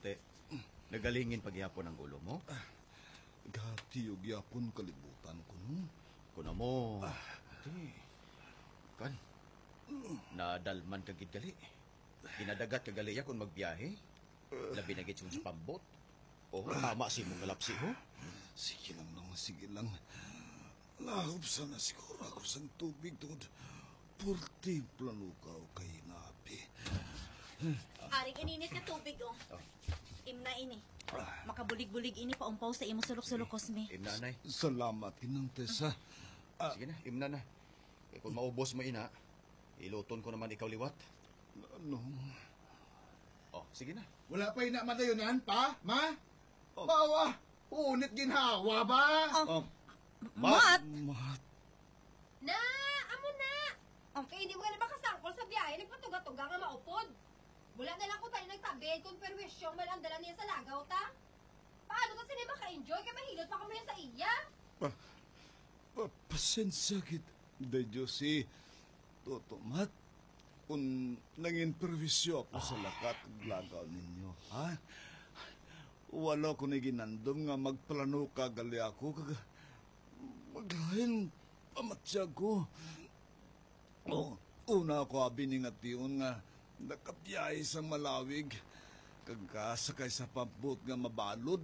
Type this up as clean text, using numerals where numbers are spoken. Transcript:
te. Nagalingin paghihapon ang ulo mo? Gati yung yapon kalibutan ko no. Kuna mo. Ate. Kan. Nadalman kagid gali. Kinadagat kagali ya kung magbiyahe. Labi na gitsong sa pambot. O, tama si mong galapsi ho. Sige lang naman, sige lang. Lahop sana siguro ako sa tubig tungod. Purti planukaw kay napi. Aring ininit na tubig, oh. Imna ini. Makabulig-bulig ini paumpaw sa imo sulok-sulok, Cosme. Imna, Nay. Salamat, Inang Tessa. Sige na, imna na. Eh, kung maubos mo ina, iluton ko naman ikaw liwat. Ano? Oh, sige na. Wala pa ina madayunan, pa? Ma? Bawa! Unit ginhawa ba? Mat! Mat. Na! Amo na! Kaya hindi mo ka na makasangkol sa biyahe, nagpatuga-tuga nga maupod. Wala na lang ko tayo nagtabi kung perwisyong malandala niya sa lagaw, ta? Paano to sila maka-enjoy? Kaya mahilot pa kami sa iya. Pasensya kit. De Diyosi. Toto, Mat. Kung nangin perwisyo ako sa lakat lagaw ninyo, ha? Wala ko na ginandom nga magplano ka gali ako. Maglahin pamatsya ko. Una ako abiningat yun nga nakapiyay sa malawig. Kagkasakay sa pambot nga mabalod.